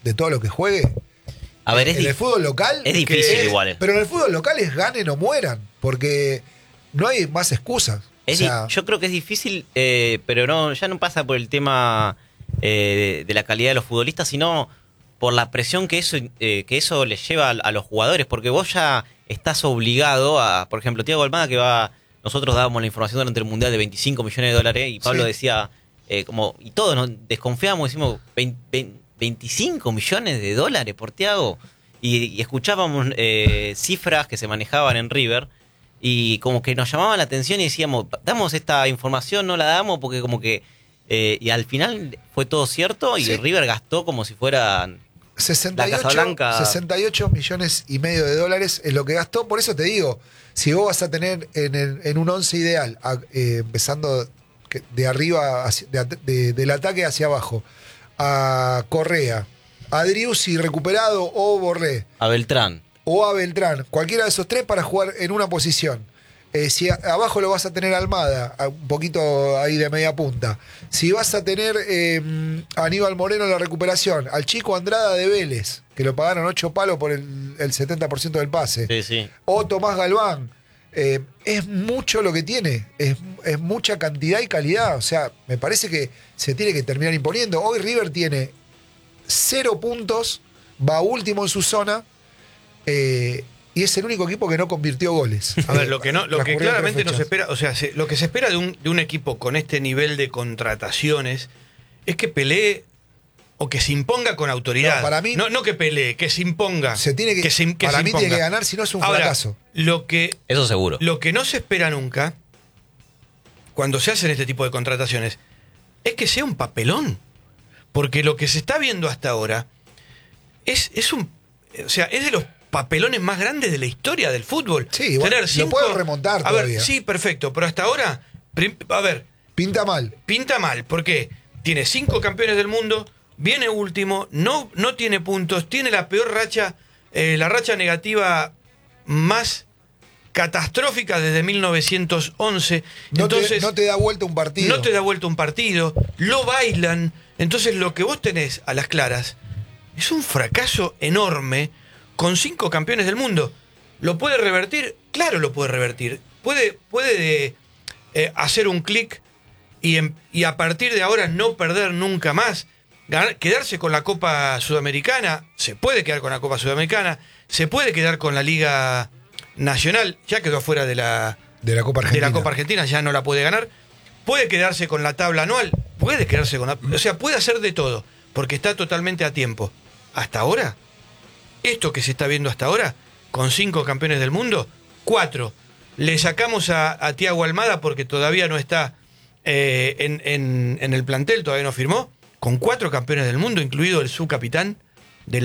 de todo lo que juegue. A ver, En el fútbol local. Es difícil igual. Pero en el fútbol local es ganen o mueran. Porque no hay más excusas. Yo creo que es difícil, pero no, ya no pasa por el tema de la calidad de los futbolistas, sino por la presión que eso les lleva a los jugadores, porque vos ya estás obligado a, por ejemplo, Thiago Almada nosotros dábamos la información durante el Mundial de 25 millones de dólares y Pablo decía, y todos nos desconfiamos, decimos 25 millones de dólares por Thiago, y escuchábamos cifras que se manejaban en River, y como que nos llamaban la atención y decíamos, damos esta información, no la damos, porque como que, y al final fue todo cierto, y River gastó como si fuera 68, la Casa Blanca. 68 millones y medio de dólares es lo que gastó. Por eso te digo, si vos vas a tener en un 11 ideal, empezando de arriba, del ataque hacia abajo, a Correa, a Driussi recuperado o Borré, a Beltrán cualquiera de esos tres para jugar en una posición. Si abajo lo vas a tener Almada, un poquito ahí de media punta. Si vas a tener a Aníbal Moreno en la recuperación, al chico Andrada de Vélez, que lo pagaron 8 palos por el 70% del pase. Sí. O Tomás Galván. Es mucho lo que tiene. Es mucha cantidad y calidad. O sea, me parece que se tiene que terminar imponiendo. Hoy River tiene 0 puntos, va último en su zona. Y es el único equipo que no convirtió goles. A ver, lo que claramente no se espera, o sea, lo que se espera de un equipo con este nivel de contrataciones es que pelee o que se imponga con autoridad. No, para mí, no que pelee, que se imponga. Para mí tiene que ganar, si no es un fracaso. Eso seguro. Lo que no se espera nunca, cuando se hacen este tipo de contrataciones, es que sea un papelón. Porque lo que se está viendo hasta ahora es de los papelones más grandes de la historia del fútbol. Sí, igual, lo puedo remontar todavía. A ver, sí, perfecto, pero hasta ahora, a ver... Pinta mal. Pinta mal, porque tiene 5 campeones del mundo, viene último, no tiene puntos, tiene la peor racha, la racha negativa más catastrófica desde 1911. Entonces, no te da vuelta un partido. No te da vuelta un partido, lo bailan. Entonces lo que vos tenés a las claras es un fracaso enorme con 5 campeones del mundo. ¿Lo puede revertir? Claro, lo puede revertir. Puede hacer un clic y a partir de ahora no perder nunca más. Quedarse con la Copa Sudamericana. Se puede quedar con la Copa Sudamericana. Se puede quedar con la Liga Nacional. Ya quedó afuera de la Copa Argentina. De la Copa Argentina, ya no la puede ganar. Puede quedarse con la tabla anual. Puede quedarse con o sea, puede hacer de todo. Porque está totalmente a tiempo. Hasta ahora, esto que se está viendo hasta ahora, con 5 campeones del mundo, 4. Le sacamos a Thiago Almada porque todavía no está en el plantel, todavía no firmó. Con 4 campeones del mundo, incluido el subcapitán de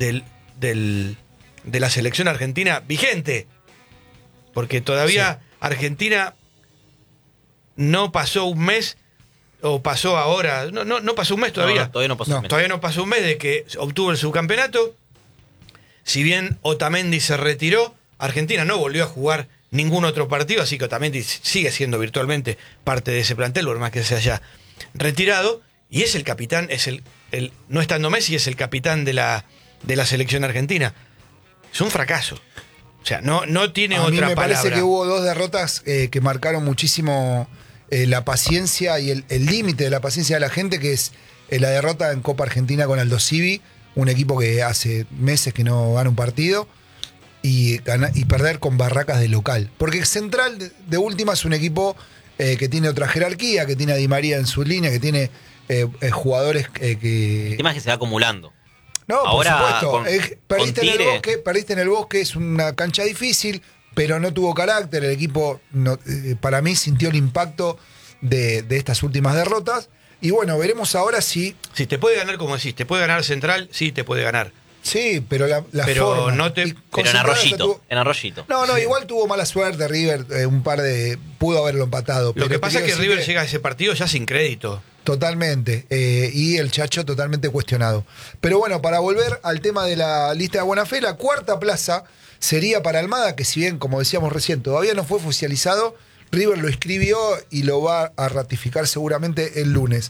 la selección argentina vigente. Porque todavía Argentina no pasó un mes, o pasó ahora, no pasó un mes todavía. No, todavía no pasó un mes. Todavía no pasó un mes de que obtuvo el subcampeonato. Si bien Otamendi se retiró, Argentina no volvió a jugar ningún otro partido, así que Otamendi sigue siendo virtualmente parte de ese plantel, por más que se haya retirado, y es el capitán, no estando Messi, es el capitán de la selección argentina. Es un fracaso. O sea, no tiene otra palabra. A mí me parece que hubo 2 derrotas que marcaron muchísimo la paciencia y el límite de la paciencia de la gente, que es la derrota en Copa Argentina con Aldo Civi, un equipo que hace meses que no gana un partido, y perder con Barracas de local. Porque Central, de última, es un equipo que tiene otra jerarquía, que tiene a Di María en su línea, que tiene jugadores que... El tema es que se va acumulando. No, ahora, por supuesto. Perdiste en el Bosque, es una cancha difícil, pero no tuvo carácter. El equipo, para mí, sintió el impacto de estas últimas derrotas. Y bueno, veremos ahora si... Si te puede ganar, como decís, te puede ganar Central, sí te puede ganar. Sí, pero la pero forma... No pero en Arroyito. No, igual tuvo mala suerte River, pudo haberlo empatado. Lo que pasa es que River llega a ese partido ya sin crédito. Totalmente. Y el Chacho totalmente cuestionado. Pero bueno, para volver al tema de la lista de buena fe, la 4ª plaza sería para Almada, que si bien, como decíamos recién, todavía no fue oficializado, River lo escribió y lo va a ratificar seguramente el lunes.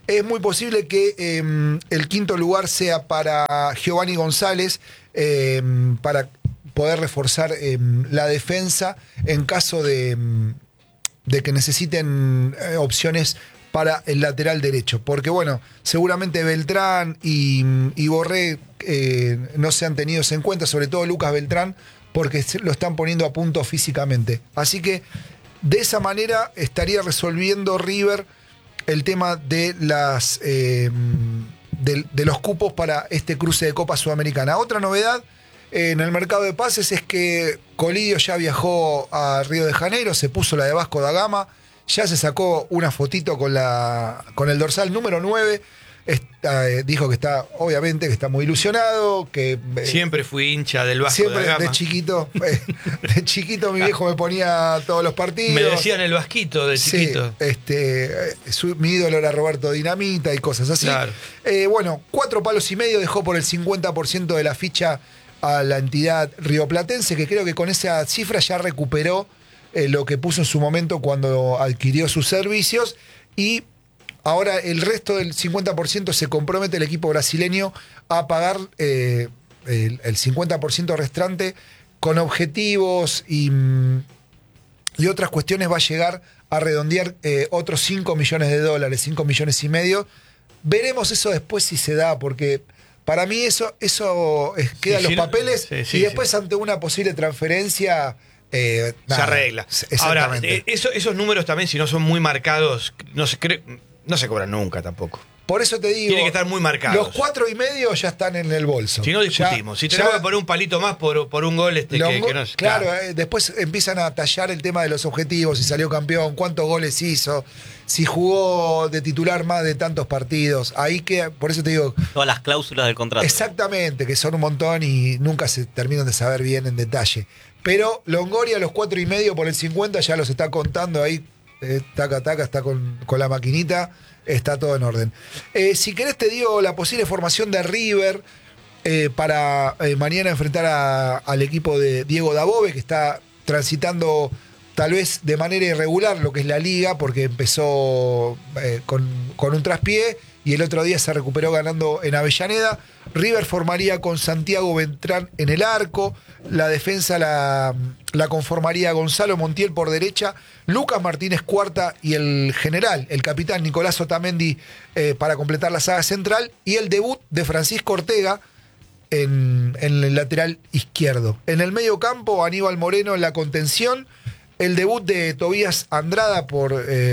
Es muy posible que el quinto lugar sea para Giovanni González, para poder reforzar la defensa en caso de que necesiten opciones para el lateral derecho. Porque bueno, seguramente Beltrán y Borré no se han tenido en cuenta, sobre todo Lucas Beltrán, porque lo están poniendo a punto físicamente. Así que de esa manera estaría resolviendo River el tema de de los cupos para este cruce de Copa Sudamericana. Otra novedad en el mercado de pases es que Colidio ya viajó a Río de Janeiro, se puso la de Vasco da Gama, ya se sacó una fotito con el dorsal número 9. Dijo que está, obviamente, que está muy ilusionado, que siempre fui hincha del Vasco siempre da Gama. De chiquito mi viejo me ponía todos los partidos. Me decían el Vasquito de chiquito. Mi ídolo era Roberto Dinamita y cosas así. Claro. Bueno, 4 palos y medio dejó por el 50% de la ficha a la entidad rioplatense, que creo que con esa cifra ya recuperó lo que puso en su momento cuando adquirió sus servicios, y ahora el resto del 50% se compromete el equipo brasileño a pagar el 50% restante con objetivos y otras cuestiones. Va a llegar a redondear otros 5 millones de dólares, 5 millones y medio. Veremos eso después si se da, porque para mí eso queda en los papeles y después ante una posible transferencia se arregla. Exactamente. Ahora, esos números también, si no son muy marcados, no se cobran nunca tampoco. Por eso te digo, tienen que estar muy marcados. Los 4 y medio ya están en el bolso. Si no discutimos, si tenemos que poner un palito más por un gol que no es claro. Después empiezan a tallar el tema de los objetivos, si salió campeón, cuántos goles hizo, si jugó de titular más de tantos partidos. Ahí que, por eso te digo, todas las cláusulas del contrato. Exactamente, que son un montón y nunca se terminan de saber bien en detalle. Pero Longoria, los 4 y medio por el 50 ya los está contando ahí, taca, está con la maquinita. Está todo en orden. Si querés te digo la posible formación de River para mañana enfrentar al equipo de Diego Dabove, que está transitando tal vez de manera irregular lo que es la liga, porque empezó con un traspié y el otro día se recuperó ganando en Avellaneda. River formaría con Santiago Beltrán en el arco, la defensa la conformaría Gonzalo Montiel por derecha, Lucas Martínez cuarta y el general, el capitán Nicolás Otamendi para completar la saga central, y el debut de Francisco Ortega en el lateral izquierdo. En el medio campo, Aníbal Moreno en la contención, el debut de Tobías Andrada por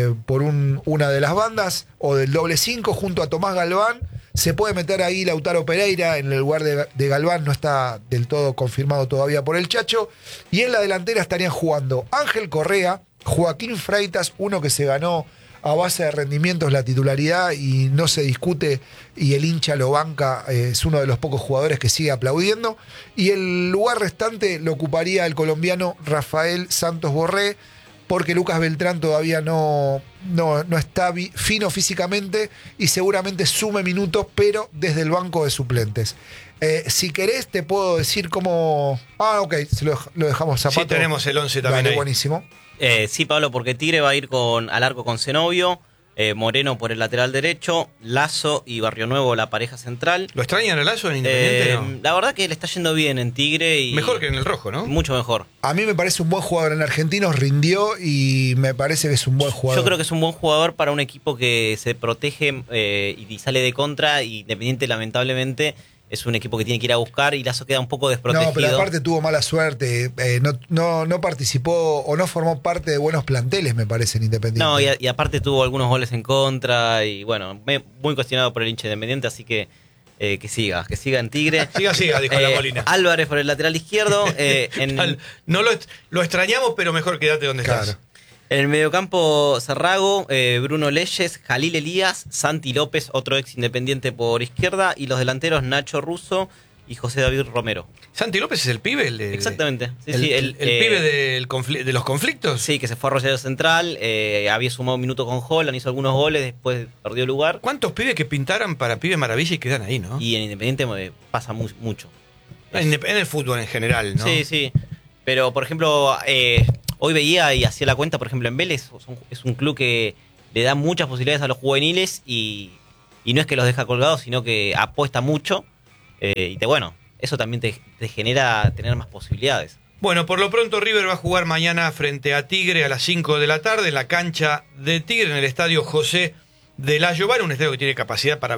una de las bandas o del doble 5 junto a Tomás Galván. Se puede meter ahí Lautaro Pereira en el lugar de Galván, no está del todo confirmado todavía por el Chacho. Y en la delantera estarían jugando Ángel Correa, Joaquín Freitas, uno que se ganó a base de rendimientos la titularidad y no se discute, y el hincha lo banca, es uno de los pocos jugadores que sigue aplaudiendo. Y el lugar restante lo ocuparía el colombiano Rafael Santos Borré, porque Lucas Beltrán todavía no está fino físicamente y seguramente sume minutos, pero desde el banco de suplentes. Si querés te puedo decir cómo... ok, lo dejamos Zapato. Sí, tenemos el 11 también. Dale, ahí. buenísimo. Sí, Pablo, porque Tigre va a ir al arco con Zenobio, Moreno por el lateral derecho, Lazo y Barrio Nuevo la pareja central. ¿Lo extrañan el Lazo en Independiente? No. La verdad que le está yendo bien en Tigre. Y mejor que en el Rojo, ¿no? Mucho mejor. A mí me parece un buen jugador en Argentinos, rindió y me parece que es un buen jugador. Yo creo que es un buen jugador para un equipo que se protege y sale de contra, y Independiente lamentablemente es un equipo que tiene que ir a buscar, y Lazo queda un poco desprotegido. No, pero aparte tuvo mala suerte, no participó o no formó parte de buenos planteles, me parece, en Independiente. No, y aparte tuvo algunos goles en contra, y bueno, muy cuestionado por el hincha Independiente, así que siga en Tigre. Siga, dijo la Molina. Álvarez por el lateral izquierdo. No lo extrañamos, pero mejor quédate donde estás. En el mediocampo, Cerrago, Bruno Leyes, Jalil Elías, Santi López, otro ex Independiente por izquierda, y los delanteros Nacho Russo y José David Romero. ¿Santi López es el pibe? Exactamente. Sí, el pibe de los conflictos. Sí, que se fue a Rosario Central, había sumado un minuto con Holland, hizo algunos goles, después perdió lugar. ¿Cuántos pibes que pintaran para pibe maravilla y quedan ahí, no? Y en Independiente pasa mucho. En el fútbol en general, ¿no? Sí. Pero, por ejemplo, hoy veía y hacía la cuenta, por ejemplo, en Vélez, es un club que le da muchas posibilidades a los juveniles y y no es que los deja colgados, sino que apuesta mucho. Bueno, eso también te genera tener más posibilidades. Bueno, por lo pronto River va a jugar mañana frente a Tigre a las 5 de la tarde en la cancha de Tigre en el estadio José de la Llobana, un estadio que tiene capacidad para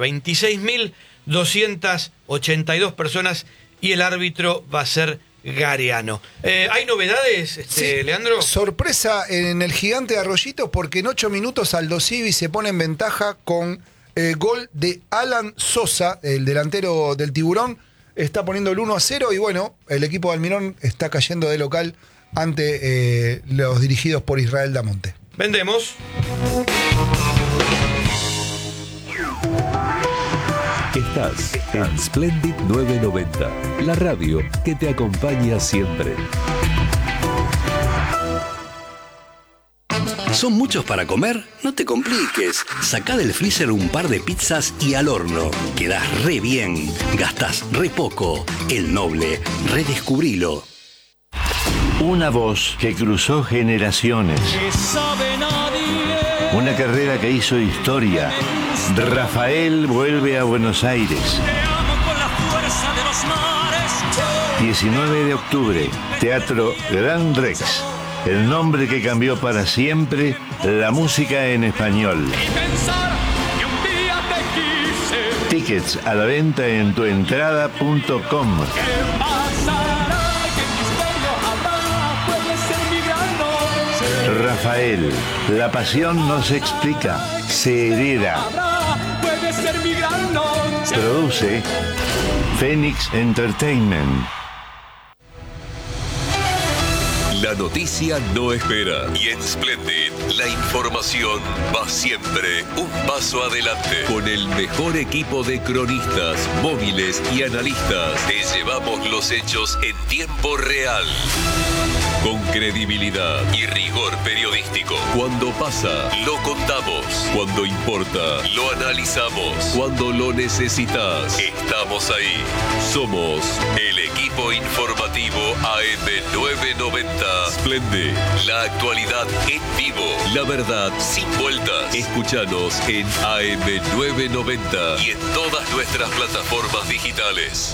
26.282 personas y el árbitro va a ser Gareano. ¿Hay novedades, Sí, Leandro? sorpresa en el Gigante de Arroyito porque en 8 minutos Aldo Civi se pone en ventaja con gol de Alan Sosa, el delantero del Tiburón. Está poniendo el 1-0 y bueno, el equipo de Almirón está cayendo de local ante los dirigidos por Israel Damonte. Vendemos. Estás en Splendid 990, la radio que te acompaña siempre. ¿Son muchos para comer? No te compliques. Sacá del freezer un par de pizzas y al horno. Quedás re bien. Gastás re poco. El Noble. Redescubrilo. Una voz que cruzó generaciones. Una carrera que hizo historia. Rafael vuelve a Buenos Aires. 19 de octubre, Teatro Gran Rex. El nombre que cambió para siempre la música en español. Tickets a la venta en tuentrada.com. Rafael, la pasión no se explica, se hereda. Produce Phoenix Entertainment. La noticia no espera y en Splendid la información va siempre un paso adelante. Con el mejor equipo de cronistas, móviles y analistas, te llevamos los hechos en tiempo real. Con credibilidad y rigor periodístico. Cuando pasa, lo contamos. Cuando importa, lo analizamos. Cuando lo necesitas, estamos ahí. Somos el equipo informativo AM990. Splendid, la actualidad en vivo. La verdad sin vueltas. Escúchanos en AM990 y en todas nuestras plataformas digitales.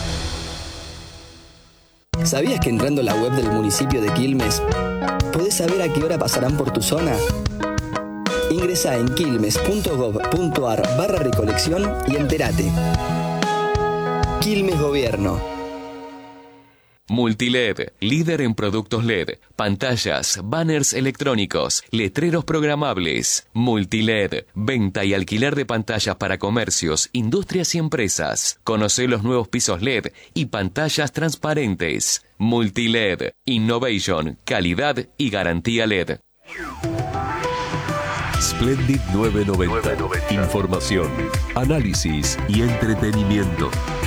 ¿Sabías que entrando a la web del municipio de Quilmes podés saber a qué hora pasarán por tu zona? Ingresá en quilmes.gov.ar/recolección y entérate. Quilmes Gobierno. Multiled, líder en productos LED, pantallas, banners electrónicos, letreros programables. Multiled, venta y alquiler de pantallas para comercios, industrias y empresas. Conocé los nuevos pisos LED y pantallas transparentes. Multiled, innovation, calidad y garantía LED. Splendid 990. Información, análisis y entretenimiento.